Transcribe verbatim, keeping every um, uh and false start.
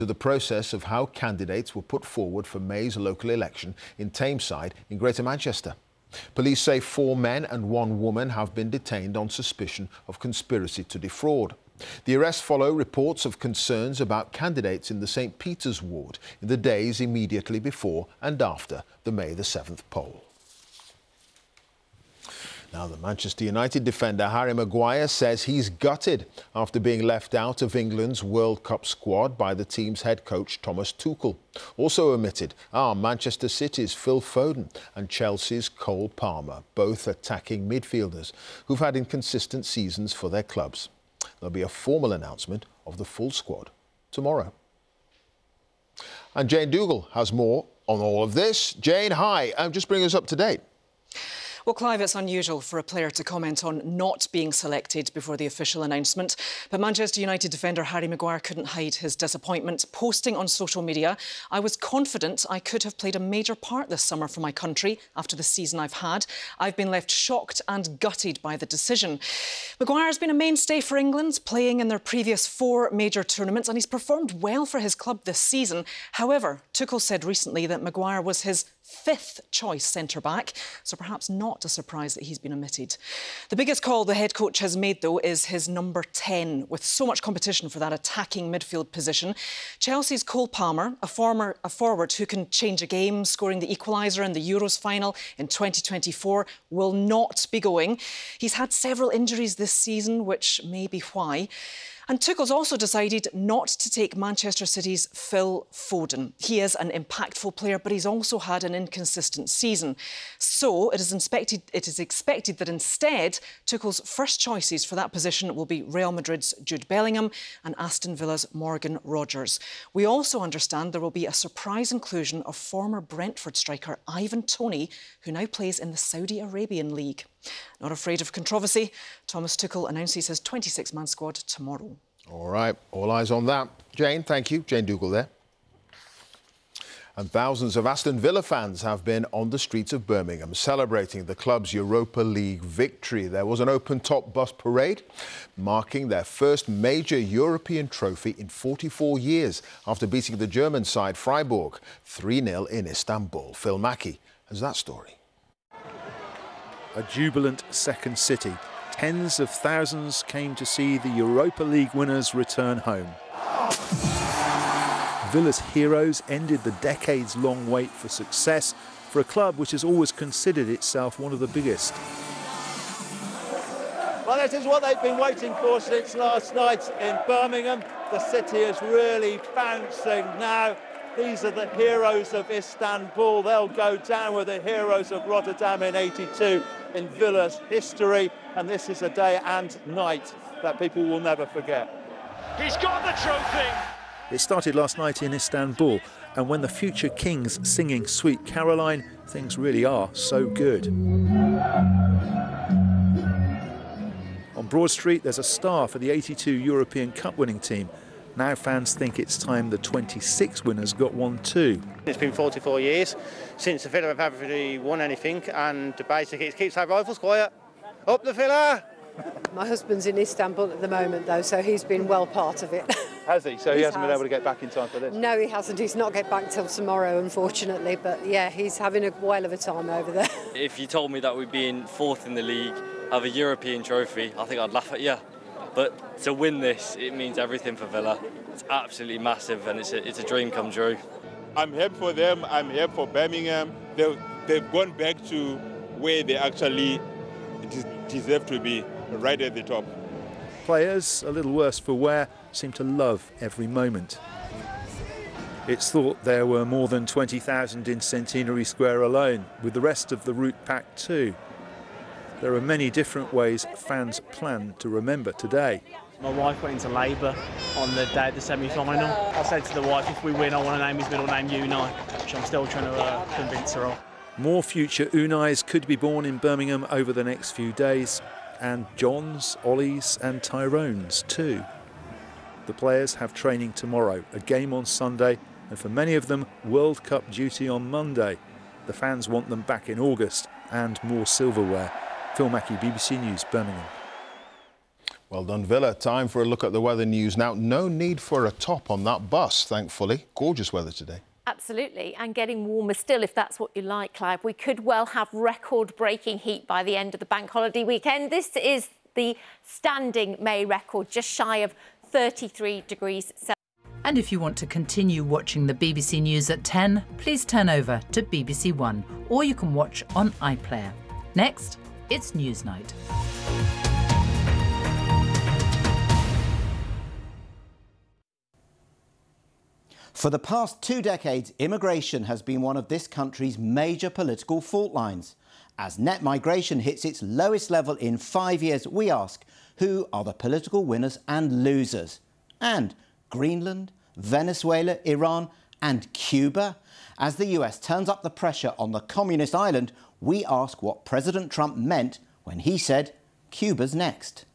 to the process of how candidates were put forward for May's local election in Tameside in Greater Manchester. Police say four men and one woman have been detained on suspicion of conspiracy to defraud. The arrests follow reports of concerns about candidates in the St Peter's ward in the days immediately before and after the May the seventh poll. Now, the Manchester United defender Harry Maguire says he's gutted after being left out of England's World Cup squad by the team's head coach Thomas Tuchel. Also omitted are Manchester City's Phil Foden and Chelsea's Cole Palmer, both attacking midfielders who've had inconsistent seasons for their clubs. There'll be a formal announcement of the full squad tomorrow. And Jane Dougal has more on all of this. Jane, hi. Um, just bring us up to date. Well, Clive, it's unusual for a player to comment on not being selected before the official announcement. But Manchester United defender Harry Maguire couldn't hide his disappointment, posting on social media, "I was confident I could have played a major part this summer for my country after the season I've had. I've been left shocked and gutted by the decision." Maguire has been a mainstay for England, playing in their previous four major tournaments, and he's performed well for his club this season. However, Tuchel said recently that Maguire was his fifth choice centre-back, so perhaps not a surprise that he's been omitted. The biggest call the head coach has made, though, is his number ten, with so much competition for that attacking midfield position. Chelsea's Cole Palmer, a, former, a forward who can change a game, scoring the equaliser in the Euros final in twenty twenty-four, will not be going. He's had several injuries this season, which may be why. And Tuchel's also decided not to take Manchester City's Phil Foden. He is an impactful player, but he's also had an inconsistent season. So it is, inspected, it is expected that instead, Tuchel's first choices for that position will be Real Madrid's Jude Bellingham and Aston Villa's Morgan Rogers. We also understand there will be a surprise inclusion of former Brentford striker Ivan Toney, who now plays in the Saudi Arabian League. Not afraid of controversy, Thomas Tuchel announces his twenty-six man squad tomorrow. All right, all eyes on that. Jane, thank you. Jane Dougal there. And thousands of Aston Villa fans have been on the streets of Birmingham celebrating the club's Europa League victory. There was an open-top bus parade marking their first major European trophy in forty-four years after beating the German side Freiburg three nil in Istanbul. Phil Mackey has that story. A jubilant second city. Tens of thousands came to see the Europa League winners return home. Villa's heroes ended the decades-long wait for success for a club which has always considered itself one of the biggest. Well, this is what they've been waiting for since last night in Birmingham. The city is really bouncing now. These are the heroes of Istanbul. They'll go down with the heroes of Rotterdam in eighty-two in Villa's history. And this is a day and night that people will never forget. He's got the trophy! It started last night in Istanbul, and when the future king's singing Sweet Caroline, things really are so good. On Broad Street, there's a star for the eighty-two European Cup winning team. Now fans think it's time the twenty-six winners got one too. It's been forty-four years since the Villa have ever won anything, and basically it keeps our rivals quiet. Up the Villa! My husband's in Istanbul at the moment, though, so he's been well part of it. Has he? So he He hasn't has. been able to get back in time for this? No, he hasn't. He's not get back till tomorrow, unfortunately. But yeah, he's having a whale of a time over there. If you told me that we'd be in fourth in the league, have a European trophy, I think I'd laugh at you. But to win this, it means everything for Villa. It's absolutely massive, and it's a, it's a dream come true. I'm happy for them. I'm happy for Birmingham. They've, they've gone back to where they actually deserve to be, right at the top. Players, a little worse for wear, seem to love every moment. It's thought there were more than twenty thousand in Centenary Square alone, with the rest of the route packed too. There are many different ways fans plan to remember today. My wife went into labour on the day of the semi-final. I said to the wife, if we win, I want to name his middle name Unai, which I'm still trying to uh, convince her of. More future Unais could be born in Birmingham over the next few days, and Johns, Ollies and Tyrones too. The players have training tomorrow, a game on Sunday, and for many of them, World Cup duty on Monday. The fans want them back in August and more silverware. Phil Mackey, B B C News, Birmingham. Well done, Villa. Time for a look at the weather news now. No need for a top on that bus, thankfully. Gorgeous weather today. Absolutely, and getting warmer still, if that's what you like, Clive. We could well have record-breaking heat by the end of the bank holiday weekend. This is the standing May record, just shy of thirty-three degrees Celsius. And if you want to continue watching the B B C News at ten, please turn over to B B C One, or you can watch on iPlayer. Next, it's Newsnight. For the past two decades, immigration has been one of this country's major political fault lines. As net migration hits its lowest level in five years, we ask, who are the political winners and losers? And Greenland, Venezuela, Iran and Cuba? As the U S turns up the pressure on the communist island, we ask what President Trump meant when he said, Cuba's next.